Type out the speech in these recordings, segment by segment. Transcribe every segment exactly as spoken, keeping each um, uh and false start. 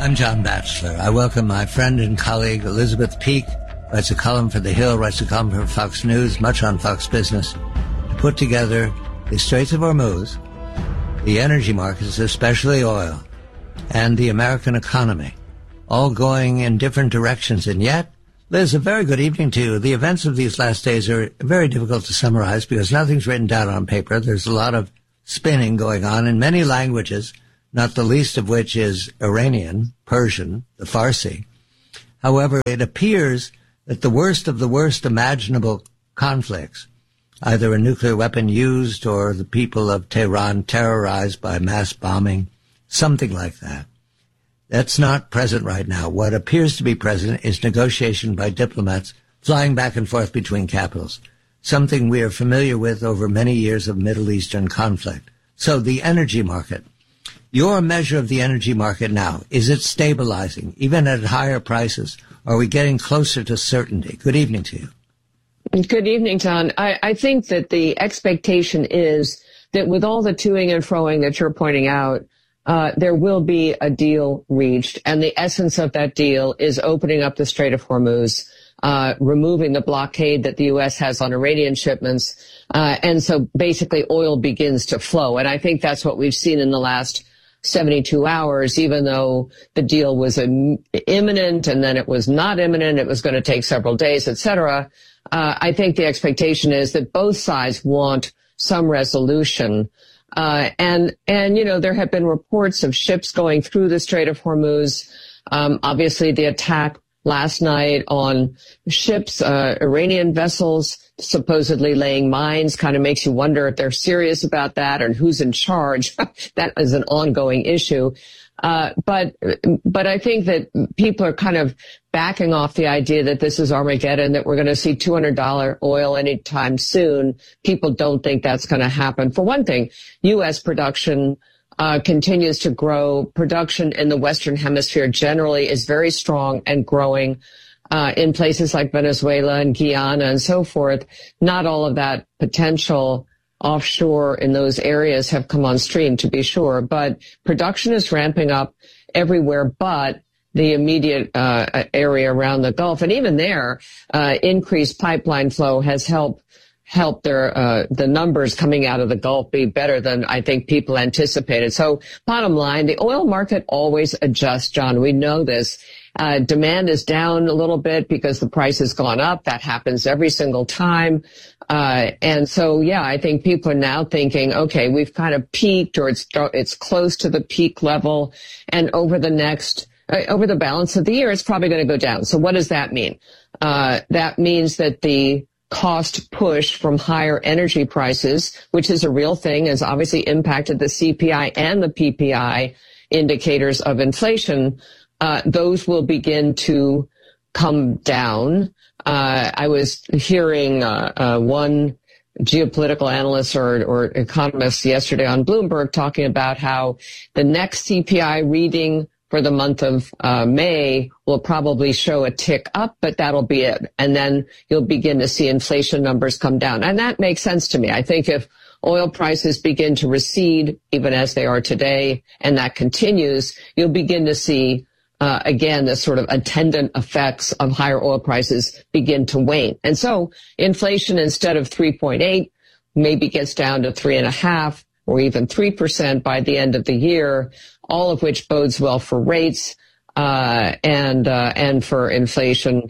I'm John Batchelor. I welcome my friend and colleague Elizabeth Peake, writes a column for The Hill, writes a column for Fox News, much on Fox Business, to put together the Straits of Hormuz, the energy markets, especially oil, and the American economy, all going in different directions. And yet, Liz, a very good evening to you. The events of these last days are very difficult to summarize because nothing's written down on paper. There's a lot of spinning going on in many languages, not the least of which is Iranian, Persian, the Farsi. However, it appears that the worst of the worst imaginable conflicts, either a nuclear weapon used or the people of Tehran terrorized by mass bombing, something like that, that's not present right now. What appears to be present is negotiation by diplomats flying back and forth between capitals, something we are familiar with over many years of Middle Eastern conflict. So the energy market. Your measure of the energy market now, is it stabilizing, even at higher prices? Are we getting closer to certainty? Good evening to you. Good evening, John. I, I think that the expectation is that with all the toing and froing that you're pointing out, uh, there will be a deal reached. And the essence of that deal is opening up the Strait of Hormuz, uh, removing the blockade that the U S has on Iranian shipments. Uh, and so basically oil begins to flow. And I think that's what we've seen in the last seventy-two hours, even though the deal was im- imminent and then it was not imminent, it was going to take several days, et cetera. Uh, I think the expectation is that both sides want some resolution. Uh, and, and, you know, there have been reports of ships going through the Strait of Hormuz. Um, obviously the attack last night on ships, uh, Iranian vessels, supposedly laying mines, kind of makes you wonder if they're serious about that and who's in charge. That is an ongoing issue. Uh, but, but I think that people are kind of backing off the idea that this is Armageddon, that we're going to see two hundred dollars oil anytime soon. People don't think that's going to happen. For one thing, U S production Uh, continues to grow. Production in the Western Hemisphere generally is very strong and growing uh, in places like Venezuela and Guyana and so forth. Not all of that potential offshore in those areas have come on stream, to be sure, but production is ramping up everywhere but the immediate uh, area around the Gulf. And even there, uh, increased pipeline flow has helped help their, uh, the numbers coming out of the Gulf be better than I think people anticipated. So bottom line, the oil market always adjusts, John. We know this. Uh, demand is down a little bit because the price has gone up. That happens every single time. Uh, and so, yeah, I think people are now thinking, okay, we've kind of peaked or it's, it's close to the peak level. And over the next, uh, over the balance of the year, it's probably going to go down. So what does that mean? Uh, that means that the cost push from higher energy prices, which is a real thing, has obviously impacted the C P I and the P P I indicators of inflation. Uh, those will begin to come down. Uh, I was hearing uh, uh, one geopolitical analyst or, or economist yesterday on Bloomberg talking about how the next C P I reading for the month of uh, May will probably show a tick up, but that'll be it. And then you'll begin to see inflation numbers come down. And that makes sense to me. I think if oil prices begin to recede, even as they are today, and that continues, you'll begin to see, uh, again, the sort of attendant effects of higher oil prices begin to wane. And so inflation, instead of three point eight, maybe gets down to three and a half or even three percent by the end of the year, all of which bodes well for rates, uh, and, uh, and for inflation,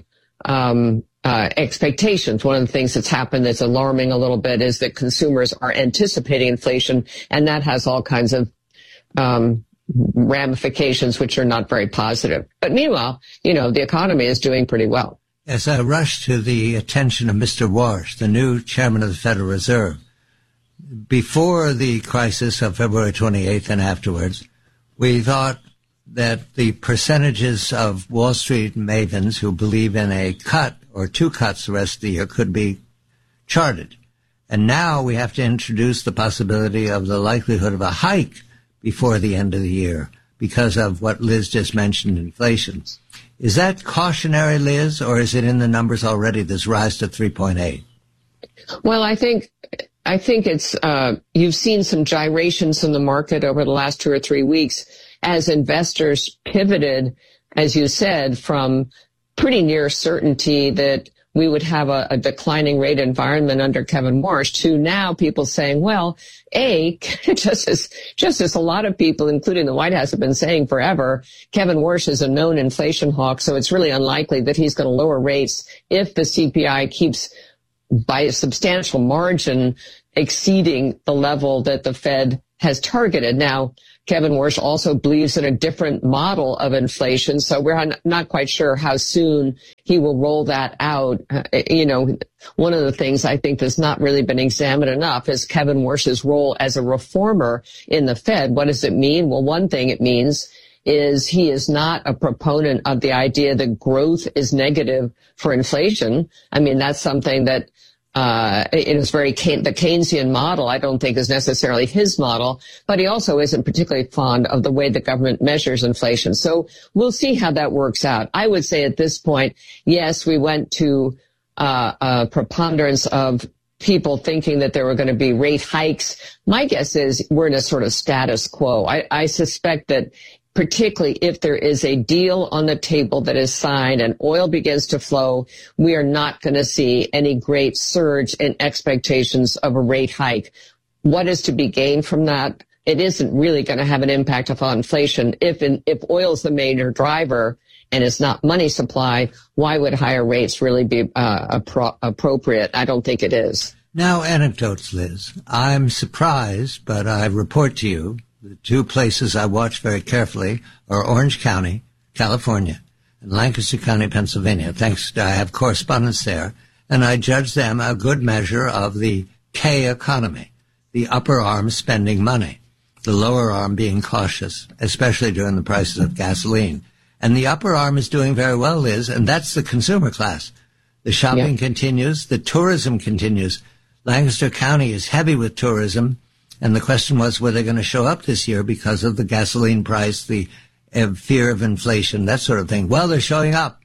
um, uh, expectations. One of the things that's happened that's alarming a little bit is that consumers are anticipating inflation, and that has all kinds of, um, ramifications which are not very positive. But meanwhile, you know, the economy is doing pretty well. As I rush to the attention of Mister Warsh, the new chairman of the Federal Reserve, before the crisis of February twenty-eighth and afterwards, we thought that the percentages of Wall Street mavens who believe in a cut or two cuts the rest of the year could be charted. And now we have to introduce the possibility of the likelihood of a hike before the end of the year because of what Liz just mentioned, inflation. Is that cautionary, Liz, or is it in the numbers already, this rise to three point eight? Well, I think I think it's uh you've seen some gyrations in the market over the last two or three weeks, as investors pivoted, as you said, from pretty near certainty that we would have a, a declining rate environment under Kevin Warsh to now people saying, well, A, just as, just as a lot of people, including the White House, have been saying forever, Kevin Warsh is a known inflation hawk, so it's really unlikely that he's going to lower rates if the C P I keeps by a substantial margin exceeding the level that the Fed has targeted. Now, Kevin Warsh also believes in a different model of inflation, so we're not quite sure how soon he will roll that out. Uh, you know, one of the things I think that's not really been examined enough is Kevin Warsh's role as a reformer in the Fed. What does it mean? Well, one thing it means is he is not a proponent of the idea that growth is negative for inflation. I mean, that's something that Uh, it is very, the Keynesian model, I don't think is necessarily his model, but he also isn't particularly fond of the way the government measures inflation. So we'll see how that works out. I would say at this point, yes, we went to uh, a preponderance of people thinking that there were going to be rate hikes. My guess is we're in a sort of status quo. I, I suspect that particularly if there is a deal on the table that is signed and oil begins to flow, we are not going to see any great surge in expectations of a rate hike. What is to be gained from that? It isn't really going to have an impact upon inflation. If in, if oil is the major driver and it's not money supply, why would higher rates really be uh, appro- appropriate? I don't think it is. Now, anecdotes, Liz. I'm surprised, but I report to you the two places I watch very carefully are Orange County, California, and Lancaster County, Pennsylvania. Thanks, I have correspondents there, and I judge them a good measure of the K economy, the upper arm spending money, the lower arm being cautious, especially during the prices of gasoline. And the upper arm is doing very well, Liz, and that's the consumer class. The shopping yeah. continues, the tourism continues. Lancaster County is heavy with tourism. And the question was, were they going to show up this year because of the gasoline price, the uh, fear of inflation, that sort of thing? Well, they're showing up.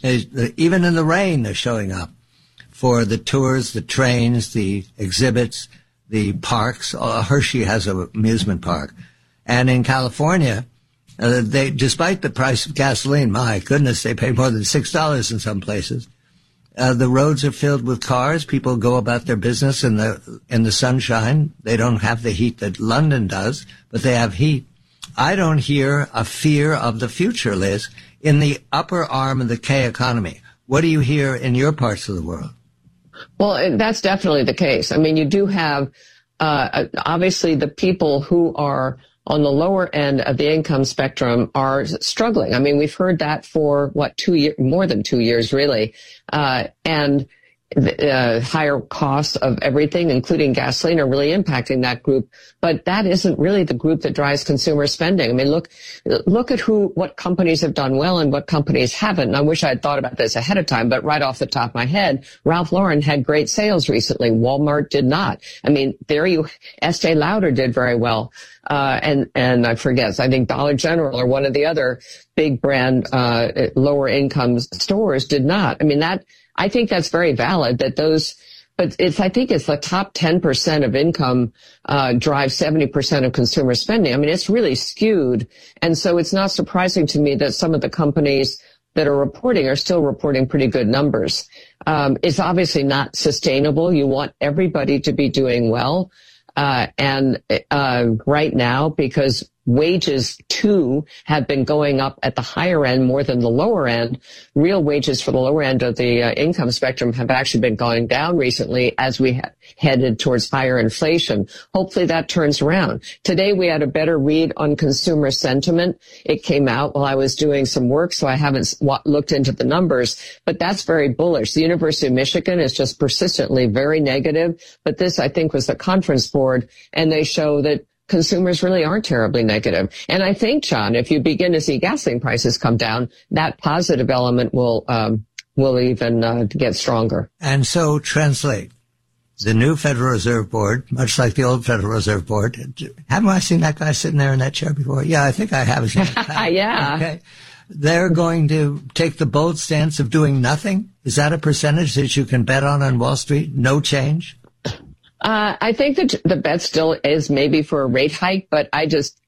Even in the rain, they're showing up for the tours, the trains, the exhibits, the parks. Uh, Hershey has an amusement park. And in California, uh, they, despite the price of gasoline, my goodness, they pay more than six dollars in some places. Uh, the roads are filled with cars. People go about their business in the in the sunshine. They don't have the heat that London does, but they have heat. I don't hear a fear of the future, Liz, in the upper arm of the K economy. What do you hear in your parts of the world? Well, that's definitely the case. I mean, you do have, uh, obviously the people who are on the lower end of the income spectrum are struggling. I mean, we've heard that for, what, two years, more than two years, really. Uh, and the uh, higher costs of everything, including gasoline, are really impacting that group. But that isn't really the group that drives consumer spending. I mean, look, look at who, what companies have done well and what companies haven't. And I wish I had thought about this ahead of time, but right off the top of my head, Ralph Lauren had great sales recently. Walmart did not. I mean, there you, Estee Lauder did very well. Uh, and, and I forget, I think Dollar General or one of the other big brand, uh, lower income stores did not. I mean, that, I think that's very valid that those, but it's, I think it's the top ten percent of income, uh, drive seventy percent of consumer spending. I mean, it's really skewed. And so it's not surprising to me that some of the companies that are reporting are still reporting pretty good numbers. Um, it's obviously not sustainable. You want everybody to be doing well. Uh, and, uh, right now, because wages too have been going up at the higher end more than the lower end. Real wages for the lower end of the uh, income spectrum have actually been going down recently as we ha- headed towards higher inflation. Hopefully that turns around. Today we had a better read on consumer sentiment. It came out while I was doing some work, so I haven't w- looked into the numbers, but that's very bullish. The University of Michigan is just persistently very negative, but this I think was the Conference Board, and they show that consumers really aren't terribly negative. And I think, John, if you begin to see gasoline prices come down, that positive element will um, will even uh, get stronger. And so translate. The new Federal Reserve Board, much like the old Federal Reserve Board. Haven't I seen that guy sitting there in that chair before? Yeah, I think I have. Yeah. Okay. They're going to take the bold stance of doing nothing? Is that a percentage that you can bet on on Wall Street? No change? Uh, I think that the bet still is maybe for a rate hike, but I just,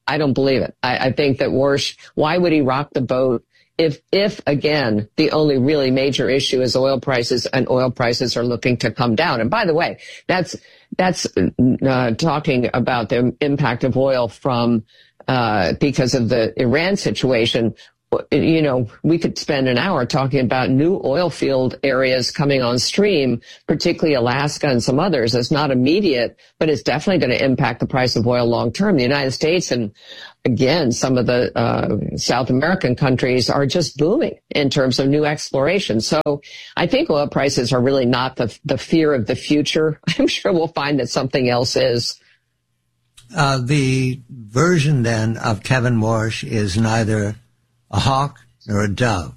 I don't believe it. I, I think that Warsh, why would he rock the boat if, if again, the only really major issue is oil prices, and oil prices are looking to come down? And by the way, that's, that's, uh, talking about the impact of oil from, uh, because of the Iran situation. You know, we could spend an hour talking about new oil field areas coming on stream, particularly Alaska and some others. It's not immediate, but it's definitely going to impact the price of oil long term. The United States and, again, some of the uh, South American countries are just booming in terms of new exploration. So I think oil prices are really not the, the fear of the future. I'm sure we'll find that something else is. Uh, the version, then, of Kevin Warsh is neither a hawk nor a dove.